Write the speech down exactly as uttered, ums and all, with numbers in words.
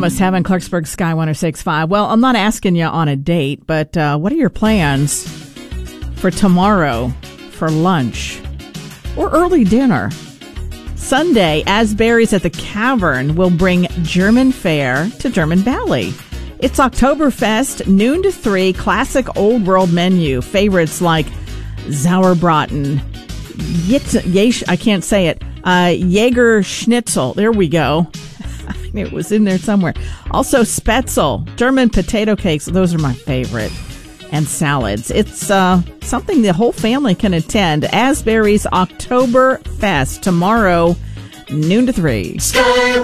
Thomas Heaven, Clarksburg Sky one oh six point five. Well, I'm not asking you on a date, but uh, what are your plans for tomorrow for lunch or early dinner? Sunday, Asbury's at the Cavern will bring German fare to German Valley. It's Oktoberfest, noon to three, classic old world menu. Favorites like Sauerbraten, Yitz, Yesh, I can't say it, uh, Jaeger Schnitzel. There we go. It was in there somewhere. Also, Spätzle, German potato cakes. Those are my favorite. And salads. It's uh, something the whole family can attend. Asbury's Oktoberfest tomorrow, noon to three. Sky